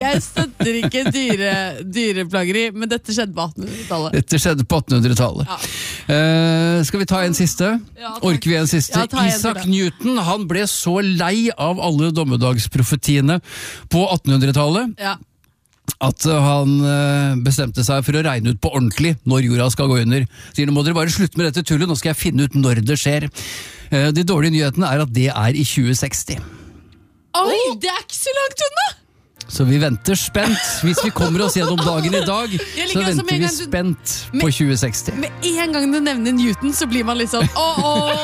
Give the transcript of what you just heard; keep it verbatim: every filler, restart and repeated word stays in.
jeg støtter ikke dyre, dyreplageri, men dette skjedde på attenhundretallet. Dette skjedde på attenhundretallet. Ja. Uh, skal vi ta en siste? Ja, Orker vi en siste? Ja, ta en Isaac til. Newton, han ble så lei av alle dommedagsprofetiene på attenhundretallet, Ja. at han uh, bestemte seg for å regne ut på ordentlig når jorda skal gå under. Sier, nå må dere bare slutte med dette tullet, nå skal jeg finne ut når det skjer. Uh, de dårlige nyhetene er at det er i tjue seksti. Oi, det er ikke så langt unna! Så vi venter spent. Hvis vi kommer oss gjennom dagen i dag, Jeg så liker også med venter en vi gang du- spent Med- på tjue seksti. Med en gang du nevner Newton, så blir man liksom åh, åh.